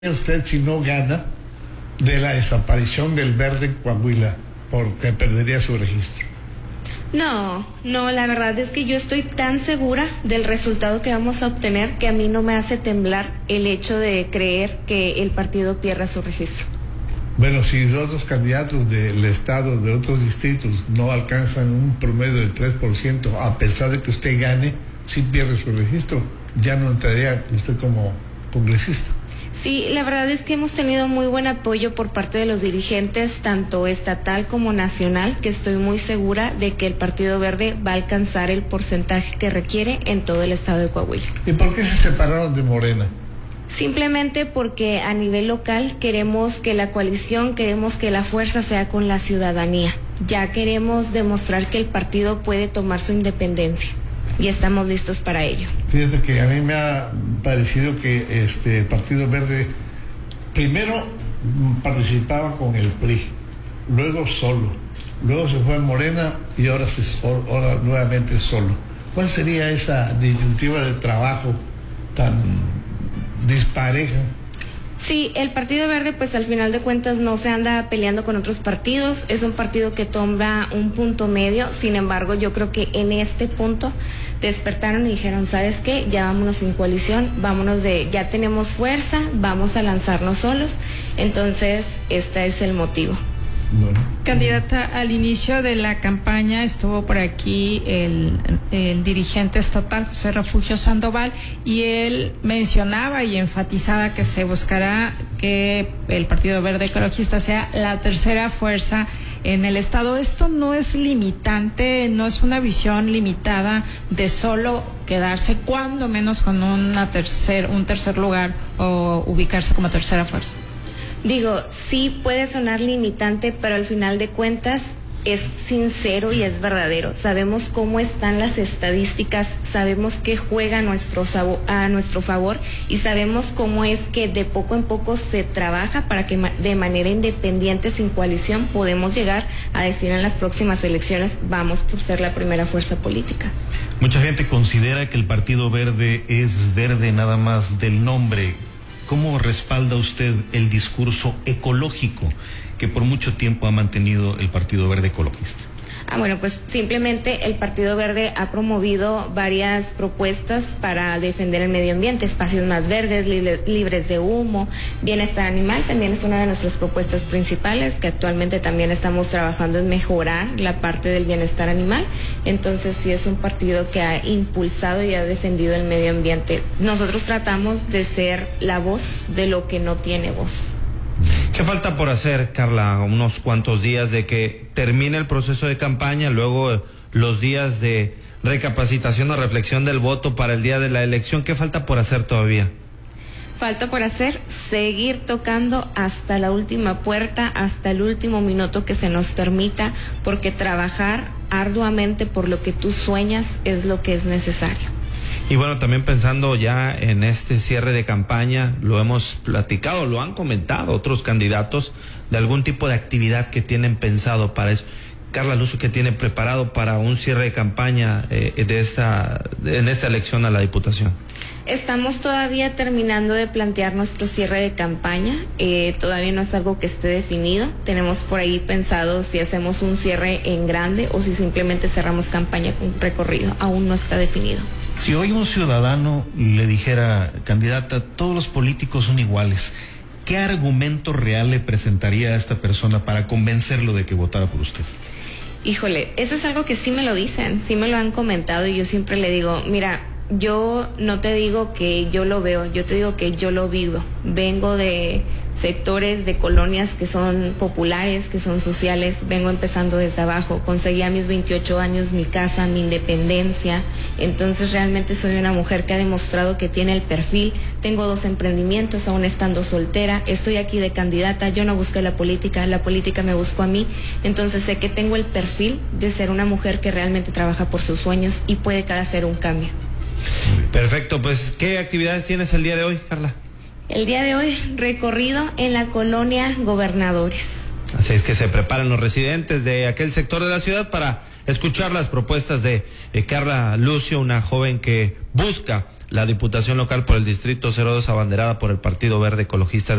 Usted si no gana de la desaparición del verde en Coahuila, porque perdería su registro? No, la verdad es que yo estoy tan segura del resultado que vamos a obtener que a mí no me hace temblar el hecho de creer que el partido pierda su registro. Bueno, si los otros candidatos del estado, de otros distritos, no alcanzan un promedio del 3%, a pesar de que usted gane, sí pierde su registro, ya no entraría usted como congresista. Sí, la verdad es que hemos tenido muy buen apoyo por parte de los dirigentes, tanto estatal como nacional, que estoy muy segura de que el Partido Verde va a alcanzar el porcentaje que requiere en todo el estado de Coahuila. ¿Y por qué se separaron de Morena? Simplemente porque a nivel local queremos que la coalición, queremos que la fuerza sea con la ciudadanía. Ya queremos demostrar que el partido puede tomar su independencia. Y estamos listos para ello. Fíjate que a mí me ha parecido que el Partido Verde primero participaba con el PRI, luego solo, luego se fue a Morena y ahora nuevamente solo. ¿Cuál sería esa disyuntiva de trabajo tan dispareja? Sí, el Partido Verde pues al final de cuentas no se anda peleando con otros partidos, es un partido que toma un punto medio. Sin embargo, yo creo que en este punto despertaron y dijeron, ¿sabes qué? Ya vámonos sin coalición, ya tenemos fuerza, vamos a lanzarnos solos. Entonces, este es el motivo. Bueno. Candidata, al inicio de la campaña estuvo por aquí el dirigente estatal, José Refugio Sandoval, y él mencionaba y enfatizaba que se buscará que el Partido Verde Ecologista sea la tercera fuerza en el estado. Esto no es limitante, no es una visión limitada de solo quedarse cuando menos con un tercer lugar o ubicarse como tercera fuerza. Digo, sí puede sonar limitante, pero al final de cuentas es sincero y es verdadero. Sabemos cómo están las estadísticas, sabemos que juega a nuestro favor y sabemos cómo es que de poco en poco se trabaja para que de manera independiente, sin coalición, podemos llegar a decir en las próximas elecciones, vamos por ser la primera fuerza política. Mucha gente considera que el Partido Verde es verde nada más del nombre. ¿Cómo respalda usted el discurso ecológico que por mucho tiempo ha mantenido el Partido Verde Ecologista? Bueno, pues simplemente el Partido Verde ha promovido varias propuestas para defender el medio ambiente, espacios más verdes, libres de humo, bienestar animal, también es una de nuestras propuestas principales, que actualmente también estamos trabajando en mejorar la parte del bienestar animal. Entonces sí es un partido que ha impulsado y ha defendido el medio ambiente. Nosotros tratamos de ser la voz de lo que no tiene voz. ¿Qué falta por hacer, Carla? Unos cuantos días de que termine el proceso de campaña, luego los días de recapacitación o reflexión del voto para el día de la elección. ¿Qué falta por hacer todavía? Falta por hacer, seguir tocando hasta la última puerta, hasta el último minuto que se nos permita, porque trabajar arduamente por lo que tú sueñas es lo que es necesario. Y bueno, también pensando ya en este cierre de campaña, lo hemos platicado, lo han comentado otros candidatos de algún tipo de actividad que tienen pensado para eso. Carla Lucio, ¿qué tiene preparado para un cierre de campaña en esta elección a la Diputación? Estamos todavía terminando de plantear nuestro cierre de campaña, todavía no es algo que esté definido. Tenemos por ahí pensado si hacemos un cierre en grande o si simplemente cerramos campaña con recorrido, aún no está definido. Si hoy un ciudadano le dijera, candidata, todos los políticos son iguales, ¿qué argumento real le presentaría a esta persona para convencerlo de que votara por usted? Híjole, eso es algo que sí me lo dicen, sí me lo han comentado y yo siempre le digo, mira, yo no te digo que yo lo veo, yo te digo que yo lo vivo. Vengo de sectores, de colonias que son populares, que son sociales, vengo empezando desde abajo, conseguí a mis 28 años mi casa, mi independencia, entonces realmente soy una mujer que ha demostrado que tiene el perfil, tengo 2 emprendimientos, aún estando soltera, estoy aquí de candidata, yo no busqué la política me buscó a mí, entonces sé que tengo el perfil de ser una mujer que realmente trabaja por sus sueños y puede hacer un cambio. Perfecto, pues ¿qué actividades tienes el día de hoy, Carla? El día de hoy, recorrido en la colonia Gobernadores. Así es que se preparan los residentes de aquel sector de la ciudad para escuchar las propuestas de Carla Lucio, una joven que busca la diputación local por el Distrito 02 abanderada por el Partido Verde Ecologista